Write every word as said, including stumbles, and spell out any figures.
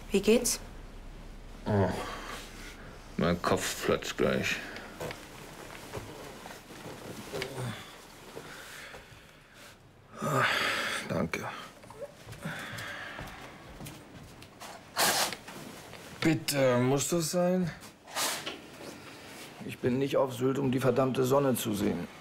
Wie geht's? Oh, mein Kopf platzt gleich. Ah, danke. Bitte, muss das sein? Ich bin nicht auf Sylt, um die verdammte Sonne zu sehen.